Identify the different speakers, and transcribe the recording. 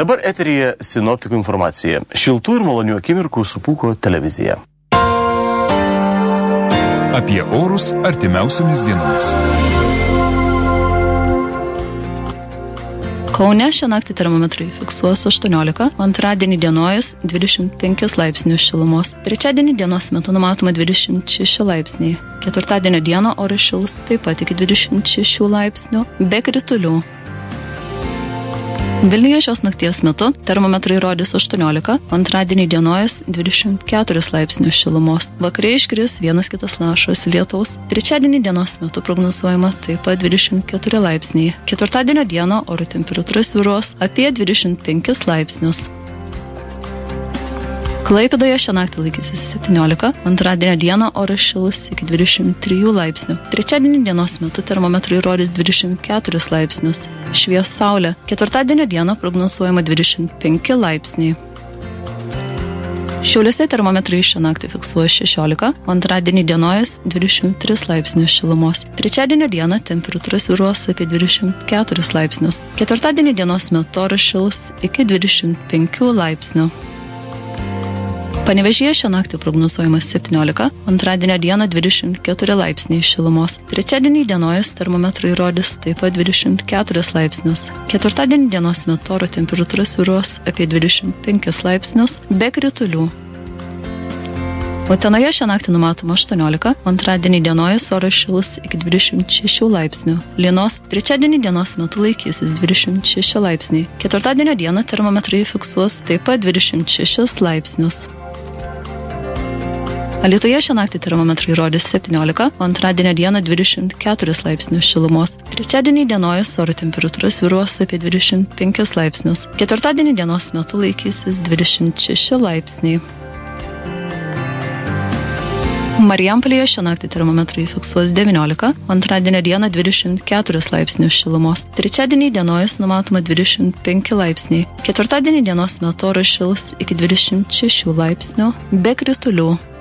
Speaker 1: Dabar eteryje sinoptikų informacija. Šiltų ir malonių akimirkų su Pūko televizija.
Speaker 2: Apie orus artimiausiomis dienomis.
Speaker 3: Kaune šią naktį termometrai fiksuos 18, antradienį dienojas 25 laipsnių šilumos. Trečiadienį dienos metu numatoma 26 laipsniai. Ketvirtadienio dieną oras šils taip pat iki 26 laipsnių, be kritulių. Vilniuje šios nakties metu termometrai rodys 18, antradienį dienojas 24 laipsnių šilumos. Vakare iškris vienas kitas lašas lietaus. Trečiadienį dienos metu prognozuojama taip pat 24 laipsniai. Ketvirtadienio dieną oro temperatūra svyruos apie 25 laipsnius. Klaipėdoje šią naktį laikysis 17, antradienio dieną oras šils iki 23 laipsnių. Trečiadienį dienos metu termometrai rodys 24 laipsnius. Švies saulė. Ketvirtadienio dieną prognozuojama 25 laipsniai. Šiauliuose termometrai šią naktį fiksuoja 16, antradienį dienojas 23 laipsnių šilumos. Trečiadienio dieną temperatūra svyruos apie 24 laipsnius. Ketvirtadienį dienos metu oras šils iki 25 laipsnių. Panevėžyje šią naktį prognozuojama 17, antradienio dieną 24 laipsniai šilumos. Trečiadienį dienojas termometrai rodys taip pat 24 laipsnius. Ketvirtadienį dienos metu oro temperatūra svyruos apie 25 laipsnius, be kritulių. Utenoje šią naktį numatoma 18, antradienį dienojas oras šils iki 26 laipsnių. Lynos trečiadienį dienos metu laikysis 26 laipsniai. Ketvirtadienio dieną termometrai fiksuos taip pat 26 laipsnius. Alytuje šią naktį termometrai rodys 17, antradienio dieną 24 laipsnių šilumos. Trečiadienį dienojas oro temperatūra svyruos apie 25 laipsnius. Ketvirtadienį dienos metu laikysis 26 laipsniai. Marijampolėje šią naktį termometrai fiksuos 19, antradienio dieną 24 laipsnių šilumos. Trečiadienį dienojas numatoma 25 laipsniai. Ketvirtadienį dienos metu oras šils iki 26 laipsnių, be kritulių.